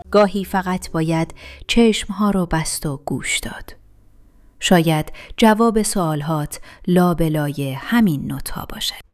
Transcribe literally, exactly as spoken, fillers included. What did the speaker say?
گاهی فقط باید چشمها رو بست و گوش داد. شاید جواب سوالهات لابلای همین نوت‌ها باشد.